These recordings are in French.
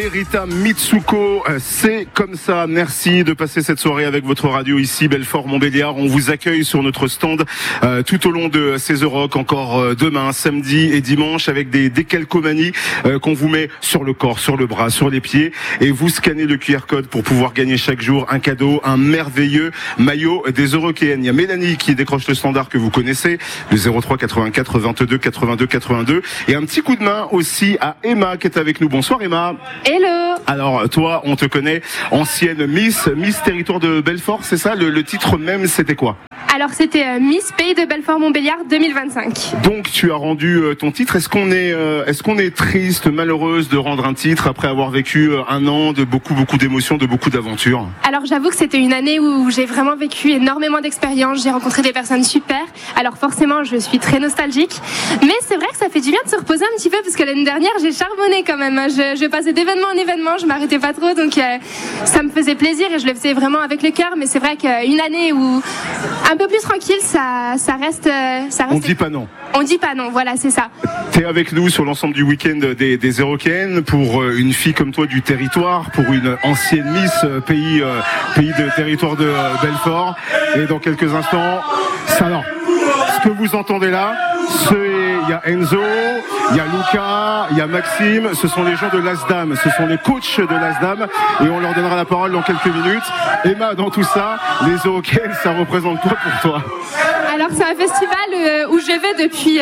et Rita Mitsuko. C'est comme ça. Merci de passer cette soirée avec votre radio ici, Belfort-Montbéliard. On vous accueille sur notre stand tout au long de ces Euroc, encore demain, samedi et dimanche, avec des décalcomanies qu'on vous met sur le corps, sur le bras, sur les pieds. Et vous scannez le QR code pour pouvoir gagner chaque jour un cadeau, un merveilleux maillot des Eurockéennes. Il y a Mélanie qui décroche le standard que vous connaissez, le 03 84 22 82 82. Et un petit coup de main aussi à Emma qui est avec nous. Bonsoir Emma. Hello. Alors toi, on te connaît, ancienne Miss Territoire de Belfort, c'est ça? Le titre même, c'était quoi? Alors c'était Miss Pays de Belfort-Montbéliard 2025. Donc tu as rendu ton titre. Est-ce qu'on est triste, malheureuse de rendre un titre après avoir vécu un an de beaucoup d'émotions, de beaucoup d'aventures? Alors j'avoue que c'était une année où j'ai vraiment vécu énormément d'expériences. J'ai rencontré des personnes super. Alors forcément, je suis très nostalgique. Mais c'est vrai que ça fait du bien de se reposer un petit peu parce que l'année dernière, j'ai charbonné quand même. Je passais d'événement en événement, je m'arrêtais pas trop. Donc ça me faisait plaisir et je le faisais vraiment avec le cœur. Mais c'est vrai qu'une année où un peu plus tranquille, ça reste. On dit pas non. On dit pas non, voilà, c'est ça. T'es avec nous sur l'ensemble du week-end des Eurockéennes pour une fille comme toi du territoire, pour une ancienne Miss pays de territoire de Belfort. Et dans quelques instants, alors, ce que vous entendez là, il y a Enzo, il y a Luca, il y a Maxime, ce sont les gens de l'Asdam, ce sont les coachs de l'Asdam et on leur donnera la parole dans quelques minutes. Emma, dans tout ça, les Eurockéennes, ça représente quoi pour toi? Alors c'est un festival où je vais depuis.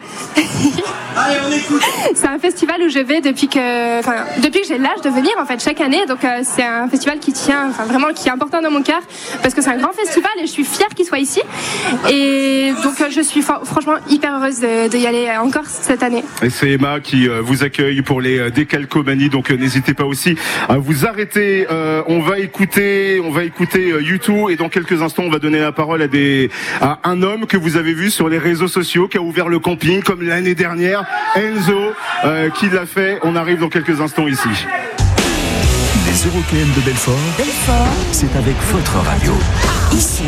C'est un festival où je vais depuis que j'ai l'âge de venir en fait chaque année. Donc c'est un festival qui tient, vraiment qui est important dans mon cœur parce que c'est un grand festival et je suis fière qu'il soit ici. Et donc je suis franchement hyper heureuse d'y aller encore cette année. Et c'est Emma qui vous accueille pour les décalcomanies. Donc n'hésitez pas aussi à vous arrêter. On va écouter U2 et dans quelques instants on va donner la parole à un homme que vous avez vu sur les réseaux sociaux qui a ouvert le camping comme l'année dernière, Enzo, qui l'a fait. On arrive dans quelques instants ici. Les Eurockéennes de Belfort, c'est avec votre radio. Ici.